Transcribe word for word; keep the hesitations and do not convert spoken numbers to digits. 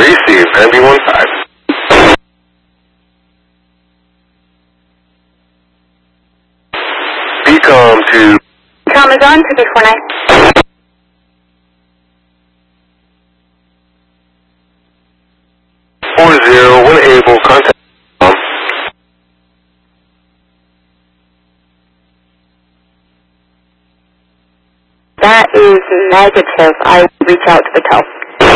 Receive, N B one five. Becom to... Com is on, two three four nine. four zero, one able, contact... Um, That is negative. I will reach out to the tow.